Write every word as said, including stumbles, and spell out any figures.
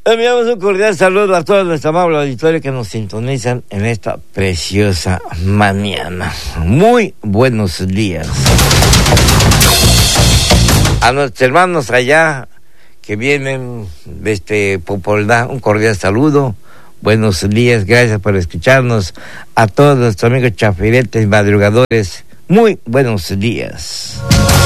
Enviamos un cordial saludo a todos nuestros amables auditores que nos sintonizan en esta preciosa mañana. Muy buenos días. A nuestros hermanos allá que vienen desde Popolná, un cordial saludo. Buenos días, gracias por escucharnos. A todos nuestros amigos chafiretes, madrugadores, muy buenos días.